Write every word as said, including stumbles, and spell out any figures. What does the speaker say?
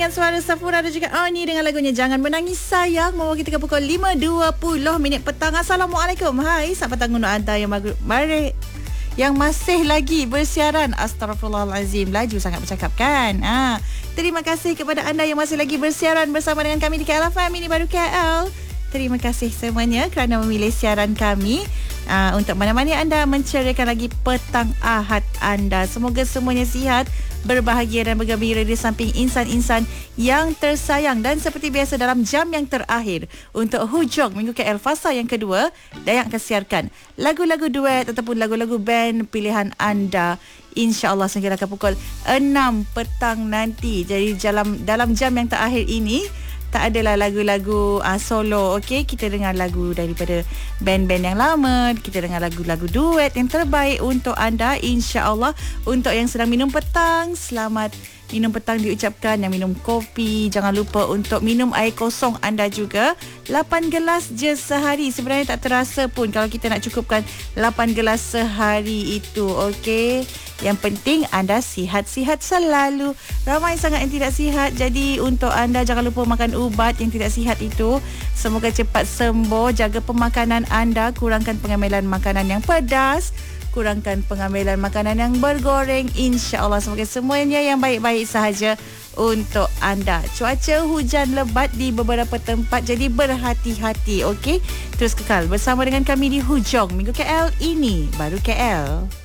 dengarkan suara Safura dan juga Ani dengan lagunya Jangan Menangis Sayang. Membawa kita ke pukul lima dua puluh minit petang. Assalamualaikum. Hai, sahabat tanggung anda yang mag- mari yang masih lagi bersiaran. Astaghfirullahalazim, laju sangat bercakap kan. Ha, terima kasih kepada anda yang masih lagi bersiaran bersama dengan kami di K L F M ini baru K L. Terima kasih semuanya kerana memilih siaran kami. Uh, untuk mana-mana anda menceriakan lagi petang Ahad anda. Semoga semuanya sihat, berbahagia dan bergembira di samping insan-insan yang tersayang. Dan seperti biasa dalam jam yang terakhir untuk hujung Minggu K L fasa yang kedua, Dayak akan siarkan lagu-lagu duet ataupun lagu-lagu band pilihan anda, InsyaAllah sehingga ke pukul enam petang nanti. Jadi dalam dalam jam yang terakhir ini tak adalah lagu-lagu uh, solo. Okey, kita dengar lagu daripada band-band yang lama, kita dengar lagu-lagu duet yang terbaik untuk anda, insya-Allah. Untuk yang sedang minum petang, selamat minum petang diucapkan. Yang minum kopi, jangan lupa untuk minum air kosong anda juga. lapan gelas je sehari. Sebenarnya tak terasa pun kalau kita nak cukupkan lapan gelas sehari itu. Okey, yang penting anda sihat-sihat selalu. Ramai sangat yang tidak sihat. Jadi untuk anda jangan lupa makan ubat yang tidak sihat itu. Semoga cepat sembuh. Jaga pemakanan anda. Kurangkan pengambilan makanan yang pedas. Kurangkan pengambilan makanan yang bergoreng. InsyaAllah semoga semuanya yang baik-baik sahaja untuk anda. Cuaca hujan lebat di beberapa tempat, jadi berhati-hati. Okey, terus kekal bersama dengan kami di hujung Minggu K L ini baru K L.